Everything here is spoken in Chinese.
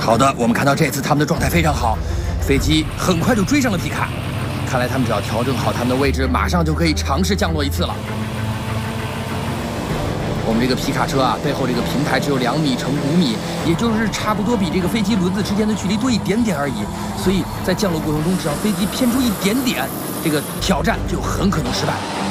好的，我们看到这次他们的状态非常好，飞机很快就追上了皮卡。看来他们只要调整好他们的位置，马上就可以尝试降落一次了。我们这个皮卡车啊，背后这个平台只有2米乘5米，也就是差不多比这个飞机轮子之间的距离多一点点而已。所以在降落过程中，只要飞机偏出一点点，这个挑战就很可能失败。